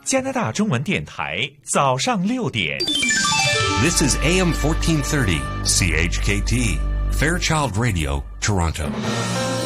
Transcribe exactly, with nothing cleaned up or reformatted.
加拿大中文电台早上六点。 This is A M fourteen thirty, C H K T, Fairchild Radio, Toronto.